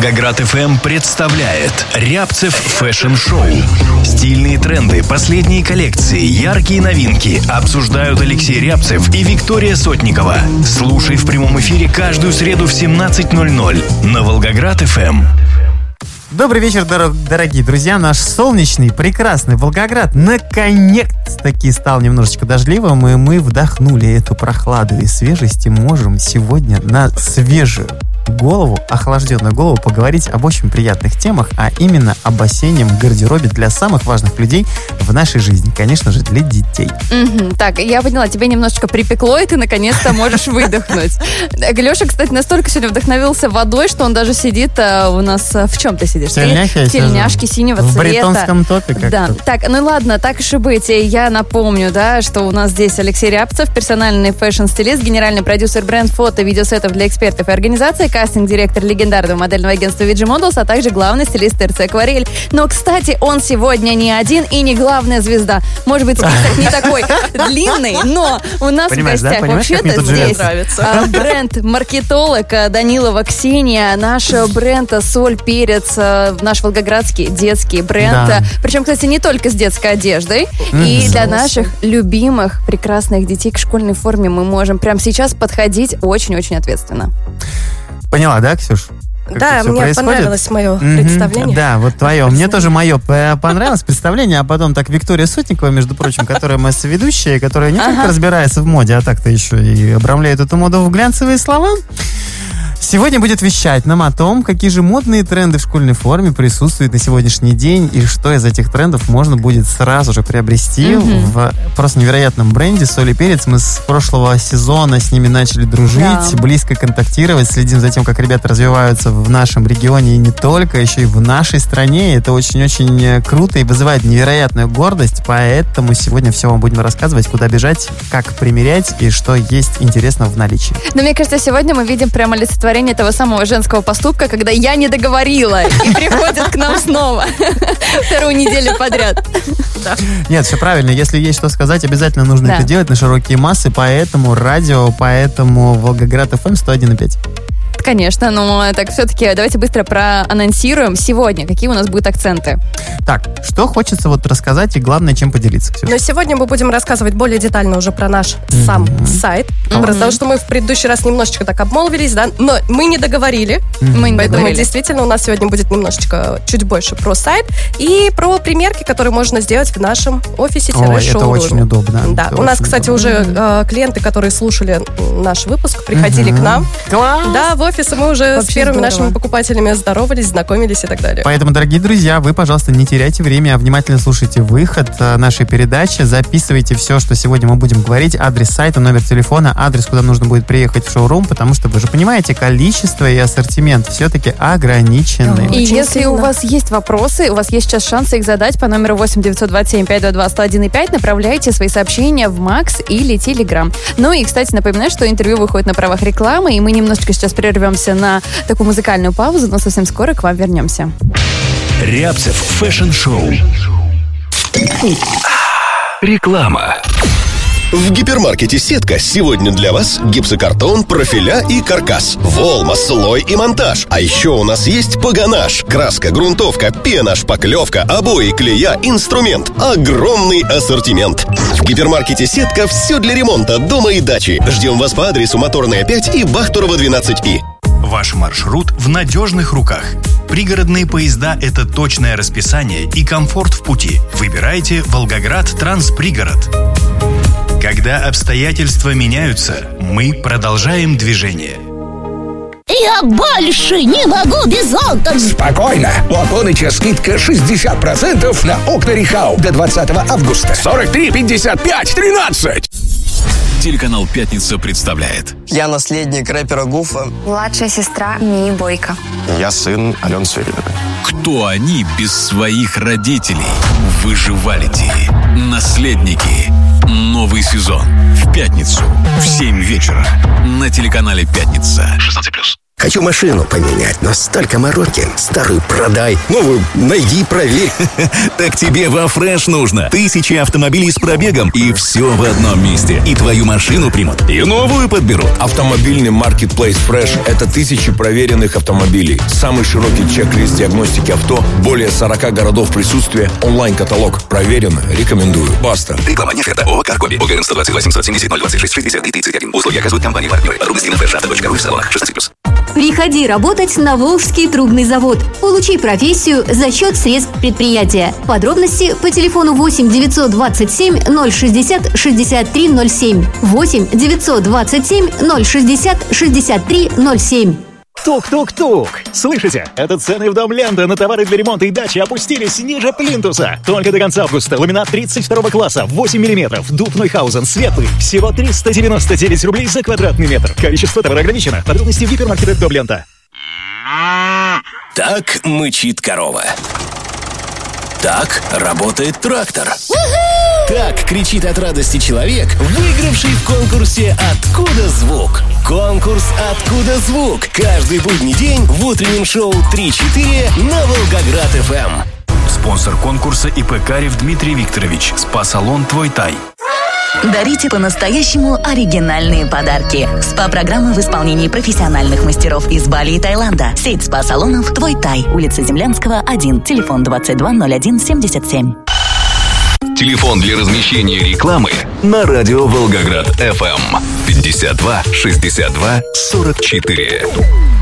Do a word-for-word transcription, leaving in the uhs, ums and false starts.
Волгоград эф эм представляет Рябцев фэшн-шоу. Стильные тренды, последние коллекции, яркие новинки обсуждают Алексей Рябцев и Виктория Сотникова. Слушай в прямом эфире каждую среду в семнадцать ноль ноль на Волгоград эф эм. Добрый вечер, дор- дорогие друзья. Наш солнечный, прекрасный Волгоград наконец-таки стал немножечко дождливым, и мы вдохнули эту прохладу и свежесть, и можем сегодня на свежую голову, охлажденную голову поговорить об очень приятных темах, а именно об осеннем гардеробе для самых важных людей в нашей жизни, конечно же, для детей. Mm-hmm. Так, я поняла, тебе немножечко припекло, и ты наконец-то можешь выдохнуть. Леша, кстати, настолько сегодня вдохновился водой, что он даже сидит а, у нас... В чем ты сидишь? В тельняшке, в тельняшке синего в цвета. В бретонском топе как-то. Да, так, ну ладно, так уж и быть. Я напомню, да, что у нас здесь Алексей Рябцев, персональный фэшн-стилист, генеральный продюсер бренд фото, видеосетов для экспертов и организаций, кастинг-директор легендарного модельного агентства ви джи Models, а также главный стилист ТРЦ «Акварель». Но, кстати, он сегодня не один и не главная звезда. Может быть, список не такой длинный, но у нас Понимаешь, в гостях да? вообще-то здесь бренд-маркетолог Данилова Ксения, наш бренд «Соль, перец», наш волгоградский детский бренд. Да. Причем, кстати, не только с детской одеждой. Mm-hmm. И для наших любимых, прекрасных детей к школьной форме мы можем прямо сейчас подходить очень-очень ответственно. Поняла, да, Ксюш? Как да, мне происходит? Понравилось мое mm-hmm. представление. Да, вот твое. Мне тоже мое понравилось представление, а потом так Виктория Сотникова, между прочим, которая моя соведущая, которая не ага. только разбирается в моде, а так-то еще и обрамляет эту моду в глянцевые слова, сегодня будет вещать нам о том, какие же модные тренды в школьной форме присутствуют на сегодняшний день, и что из этих трендов можно будет сразу же приобрести mm-hmm. в просто невероятном бренде «Соль и перец». Мы с прошлого сезона с ними начали дружить, yeah. близко контактировать, следим за тем, как ребята развиваются в нашем регионе и не только, еще и в нашей стране. Это очень-очень круто и вызывает невероятную гордость, поэтому сегодня все вам будем рассказывать, куда бежать, как примерять и что есть интересного в наличии. Но мне кажется, сегодня мы видим прямо олицетворение того самого женского поступка, когда я не договорила и приходит к нам снова вторую неделю подряд. Да. Нет, все правильно. Если есть что сказать, обязательно нужно да. это делать на широкие массы, поэтому радио, поэтому Волгоград эф эм сто один и пять. Конечно, но так все-таки давайте быстро проанонсируем сегодня, какие у нас будут акценты. Так, что хочется вот рассказать и главное, чем поделиться, Ксюша? Но сегодня мы будем рассказывать более детально уже про наш mm-hmm. сам сайт. Mm-hmm. Потому что мы в предыдущий раз немножечко так обмолвились, да, но мы не договорили. Mm-hmm. Мы не Поэтому договорили. Действительно у нас сегодня будет немножечко чуть больше про сайт и про примерки, которые можно сделать в нашем офисе-шоуруме. Ой, это очень удобно. Да, это у нас, кстати, удобно. уже э, клиенты, которые слушали наш выпуск, приходили mm-hmm. к нам. Класс! Да, в офис, и мы уже Вообще с первыми здорово. нашими покупателями здоровались, знакомились и так далее. Поэтому, дорогие друзья, вы, пожалуйста, не теряйте время, а внимательно слушайте выход нашей передачи, записывайте все, что сегодня мы будем говорить, адрес сайта, номер телефона, адрес, куда нужно будет приехать в шоурум, потому что вы же понимаете, количество и ассортимент все-таки ограничены. И Очень если сильно. У вас есть вопросы, у вас есть сейчас шансы их задать по номеру восемь девятьсот двадцать семь пятьсот двадцать два сто один и пять, направляйте свои сообщения в Макс или Телеграм. Ну и, кстати, напоминаю, что интервью выходит на правах рекламы, и мы немножечко сейчас прервемся на такую музыкальную паузу, но совсем скоро к вам вернемся. Рябцев фэшн-шоу. Реклама. В гипермаркете «Сетка» сегодня для вас гипсокартон, профиля и каркас, волма, слой и монтаж. А еще у нас есть погонаж, краска, грунтовка, пена, шпаклевка, обои, клея, инструмент. Огромный ассортимент. В гипермаркете «Сетка» все для ремонта дома и дачи. Ждем вас по адресу Моторная пять и Бахтурова двенадцать И. Ваш маршрут в надежных руках. Пригородные поезда – это точное расписание и комфорт в пути. Выбирайте Волгоград Транспригород. Когда обстоятельства меняются, мы продолжаем движение. Я больше не могу без окон. Спокойно. У Аконыча скидка шестьдесят процентов на окна Рихау до двадцатого августа. сорок три пятьдесят пять тринадцать. Телеканал «Пятница» представляет. Я наследник рэпера Гуфа. Младшая сестра Мии Бойко. Я сын Алены Сверидовой. Кто они без своих родителей? Выживалити. Наследники. Новый сезон. В пятницу в семь вечера. На телеканале «Пятница». шестнадцать плюс. Хочу машину поменять, но столько мороки. Старую продай, новую найди, проверь. Так тебе во Фреш нужно. Тысячи автомобилей с пробегом, и все в одном месте. И твою машину примут, и новую подберут. Автомобильный маркетплейс Фреш – это тысячи проверенных автомобилей. Самый широкий чек-лист диагностики авто, более сорока городов присутствия, онлайн-каталог. Проверено, рекомендую. Баста. Реклама не оферта. ООО «Каркоби». ОГРН сто двадцать восемь семьдесят ноль двадцать шесть шестьдесят и тридцать один. Услуги оказывают компании-партнеры. Подробности на фрешавто точка ру в салонах. шестнадцать плюс. Приходи работать на Волжский трубный завод. Получи профессию за счет средств предприятия. Подробности по телефону восемь девятьсот двадцать семь ноль шестьдесят шестьдесят три ноль семь. восемь девятьсот двадцать семь ноль шестьдесят шестьдесят три ноль семь. Тук-тук-тук! Слышите? Это цены в дом Лента на товары для ремонта и дачи опустились ниже плинтуса. Только до конца августа. Ламинат тридцать второго класса, восемь миллиметров. Дуб Нойхаузен, светлый. Всего триста девяносто девять рублей за квадратный метр. Количество товара ограничено. Подробности в гипермаркетах дом Лента. Так мычит корова. Так работает трактор. Так кричит от радости человек, выигравший в конкурсе «Откуда звук?». Конкурс «Откуда звук?» каждый будний день в утреннем шоу три-четыре на Волгоград-эф эм. Спонсор конкурса ИП Карев Дмитрий Викторович. Спа-салон «Твой Тай». Дарите по-настоящему оригинальные подарки. СПА-программы в исполнении профессиональных мастеров из Бали и Таиланда. Сеть СПА-салонов «Твой Тай». Улица Землянского, один. Телефон двадцать два ноль один семьдесят семь. Телефон для размещения рекламы на радио Волгоград-эф эм. пятьдесят два шестьдесят два сорок четыре.